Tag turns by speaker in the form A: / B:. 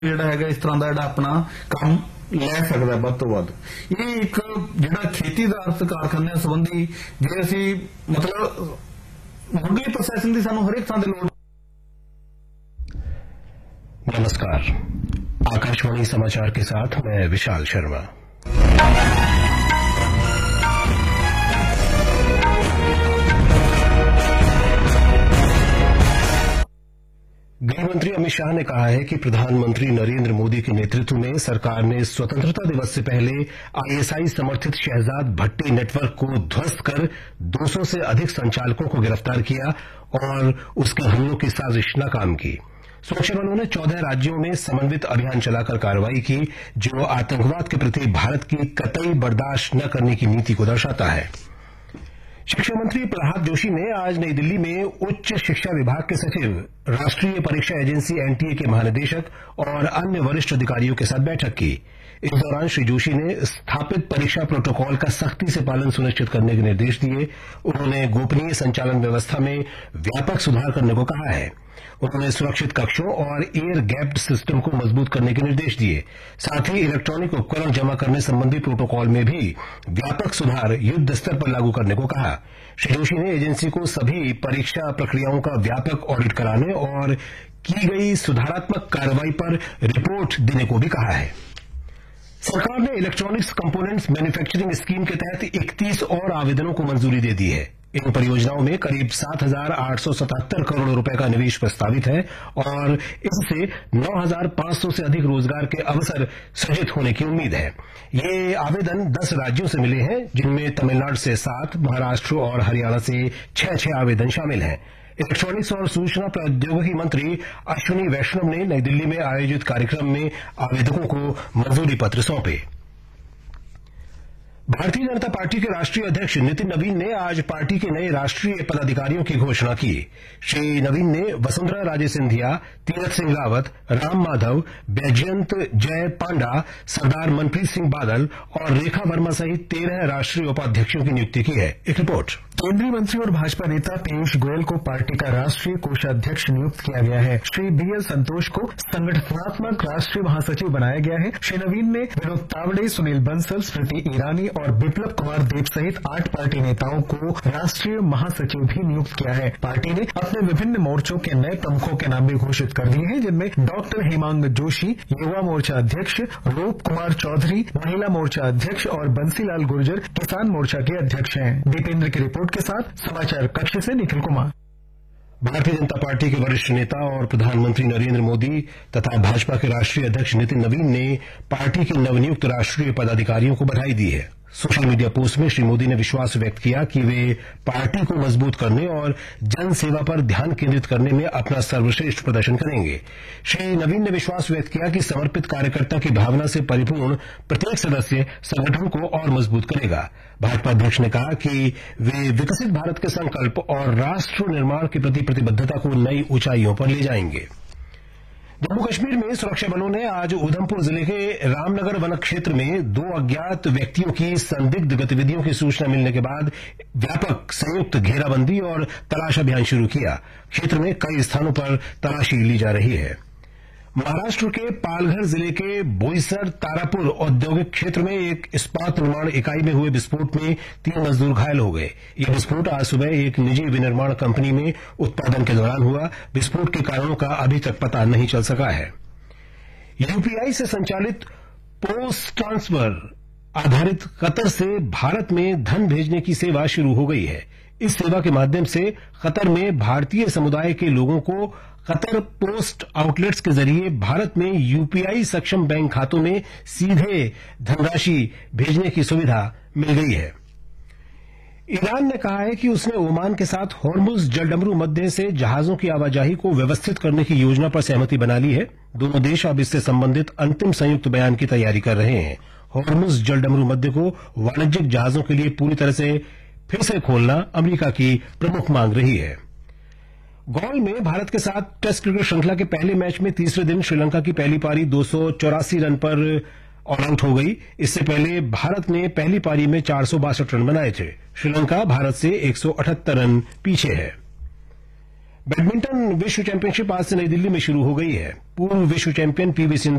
A: ਜਿਹੜਾ ਹੈਗਾ ਇਸ ਤਰ੍ਹਾਂ ਦਾ ਜਿਹੜਾ ਆਪਣਾ ਕੰਮ ਲੈ ਸਕਦਾ ਵੱਧ ਤੋਂ ਵੱਧ। ਇਹ ਇੱਕ ਜਿਹੜਾ ਖੇਤੀ ਆਧਾਰਿਤ ਕਾਰਖਾਨਿਆਂ ਸੰਬੰਧੀ ਜੇ ਅਸੀਂ ਮਤਲਬ ਮੁੱਢਲੀ ਪ੍ਰੋਸੈਸਿੰਗ ਦੀ ਸਾਨੂੰ ਹਰ ਇੱਕ ਥਾਂ ਤੇ ਲੋੜ।
B: नमस्कार, आकाशवाणी समाचार के साथ मैं विशाल शर्मा। गृहमंत्री अमित शाह ने कहा है कि प्रधानमंत्री नरेंद्र मोदी के नेतृत्व में सरकार ने स्वतंत्रता दिवस से पहले आईएसआई समर्थित शहजाद भट्टी नेटवर्क को ध्वस्त कर 200 से अधिक संचालकों को गिरफ्तार किया और उसके हमलों की साजिश नाकाम की। सुरक्षा बलों ने 14 राज्यों में समन्वित अभियान चलाकर कार्रवाई की, जो आतंकवाद के प्रति भारत की कतई बर्दाश्त न करने की नीति को दर्शाता है। शिक्षा मंत्री प्रहलाद जोशी ने आज नई दिल्ली में उच्च शिक्षा विभाग के सचिव, राष्ट्रीय परीक्षा एजेंसी एनटीए के महानिदेशक और अन्य वरिष्ठ अधिकारियों के साथ बैठक की। इस दौरान श्री जोशी ने स्थापित परीक्षा प्रोटोकॉल का सख्ती से पालन सुनिश्चित करने के निर्देश दिए। उन्होंने गोपनीय संचालन व्यवस्था में व्यापक सुधार करने को कहा है। उन्होंने सुरक्षित कक्षों और एयर गैप्ड सिस्टम को मजबूत करने के निर्देश दिए। साथ ही इलेक्ट्रॉनिक उपकरण जमा करने संबंधी प्रोटोकॉल में भी व्यापक सुधार युद्ध स्तर पर लागू करने को कहा। श्री जोशी ने एजेंसी को सभी परीक्षा प्रक्रियाओं का व्यापक ऑडिट कराने और की गई सुधारात्मक कार्रवाई पर रिपोर्ट देने को भी कहा है। सरकार ने इलेक्ट्रॉनिक्स कंपोनेंट्स मैन्युफैक्चरिंग स्कीम के तहत 31 और आवेदनों को मंजूरी दे दी है। इन परियोजनाओं में करीब 7,877 करोड़ रुपए का निवेश प्रस्तावित है और इससे 9,500 से अधिक रोजगार के अवसर सृजित होने की उम्मीद है। ये आवेदन 10 राज्यों से मिले हैं, जिनमें तमिलनाडु से 7, महाराष्ट्र और हरियाणा से 6 आवेदन शामिल हैं। इलेक्ट्रॉनिक्स और सूचना प्रौद्योगिकी मंत्री अश्विनी वैष्णव ने नई दिल्ली में आयोजित कार्यक्रम में आवेदकों को मंजूरी पत्र सौंपे। भारतीय जनता पार्टी के राष्ट्रीय अध्यक्ष नितिन नवीन ने आज पार्टी के नए राष्ट्रीय पदाधिकारियों की घोषणा की। श्री नवीन ने वसुंधरा राजे सिंधिया, तीरथ सिंह रावत, राम माधव, बैजयंत जय पांडा, सरदार मनप्रीत सिंह बादल और रेखा वर्मा सहित 13 राष्ट्रीय उपाध्यक्षों की नियुक्ति की है। एक रिपोर्ट।
C: केंद्रीय मंत्री और भाजपा नेता पीयूष गोयल को पार्टी का राष्ट्रीय कोषाध्यक्ष नियुक्त किया गया है। श्री बीएल संतोष को संगठनात्मक राष्ट्रीय महासचिव बनाया गया है। श्री नवीन ने विनोद तावड़े, सुनील बंसल, स्मृति ईरानी और बिप्लब कुमार देब सहित 8 पार्टी नेताओं को राष्ट्रीय महासचिव भी नियुक्त किया है। पार्टी ने अपने विभिन्न मोर्चों के नए प्रमुखों के नाम भी घोषित कर दिए हैं, जिनमें डॉक्टर हेमांग जोशी, युवा मोर्चा अध्यक्ष, रूप कुमार चौधरी, महिला मोर्चा अध्यक्ष और बंसीलाल गुर्जर किसान मोर्चा के अध्यक्ष हैं। दीपेंद्र की रिपोर्ट के साथ समाचार कक्ष से निखिल कुमार।
B: भारतीय जनता पार्टी के वरिष्ठ नेता और प्रधानमंत्री नरेंद्र मोदी तथा भाजपा के राष्ट्रीय अध्यक्ष नितिन नवीन ने पार्टी के नवनियुक्त राष्ट्रीय पदाधिकारियों को बधाई दी है। सोशल मीडिया पोस्ट में श्री मोदी ने विश्वास व्यक्त किया कि वे पार्टी को मजबूत करने और जन सेवा पर ध्यान केंद्रित करने में अपना सर्वश्रेष्ठ प्रदर्शन करेंगे। श्री नवीन ने विश्वास व्यक्त किया कि समर्पित कार्यकर्ता की भावना से परिपूर्ण प्रत्येक सदस्य संगठन को और मजबूत करेगा। भाजपा अध्यक्ष ने कहा कि वे विकसित भारत के संकल्प और राष्ट्र निर्माण के प्रति प्रतिबद्धता को नई ऊंचाइयों पर ले जाएंगे। जम्मू कश्मीर में सुरक्षा बलों ने आज उधमपुर जिले के रामनगर वन क्षेत्र में 2 अज्ञात व्यक्तियों की संदिग्ध गतिविधियों की सूचना मिलने के बाद व्यापक संयुक्त घेराबंदी और तलाश अभियान शुरू किया। क्षेत्र में कई स्थानों पर तलाशी ली जा रही है। महाराष्ट्र के पालघर जिले के बोईसर तारापुर औद्योगिक क्षेत्र में एक इस्पात निर्माण इकाई में हुए विस्फोट में 3 मजदूर घायल हो गए। यह विस्फोट आज सुबह एक निजी विनिर्माण कंपनी में उत्पादन के दौरान हुआ। विस्फोट के कारणों का अभी तक पता नहीं चल सका है। यूपीआई से संचालित पोस्ट ट्रांसफर आधारित कतर से भारत में धन भेजने की सेवा शुरू हो गई है। इस सेवा के माध्यम से कतर में भारतीय समुदाय के लोगों को कतर पोस्ट आउटलेट्स के जरिए भारत में यूपीआई सक्षम बैंक खातों में सीधे धनराशि भेजने की सुविधा मिल गई है। ईरान ने कहा है कि उसने ओमान के साथ हॉर्मुज जलडमरू मध्य से जहाजों की आवाजाही को व्यवस्थित करने की योजना पर सहमति बना ली है। दोनों देश अब इससे संबंधित अंतिम संयुक्त बयान की तैयारी कर रहे हैं। हॉर्मुज जलडमरू मध्य को वाणिज्यिक जहाजों के लिए पूरी तरह से फिर से खोलना अमेरिका की प्रमुख मांग रही है। गोल में भारत के साथ टेस्ट क्रिकेट श्रृंखला के पहले मैच में तीसरे दिन श्रीलंका की पहली पारी 284 रन पर ऑल आउट हो गई। इससे पहले भारत ने पहली पारी में 462 रन बनाए थे। श्रीलंका भारत से 178 रन पीछे है। बैडमिंटन विश्व चैंपियनशिप आज से नई दिल्ली में शुरू हो गई है। पूर्व विश्व चैंपियन पीवी सिंधु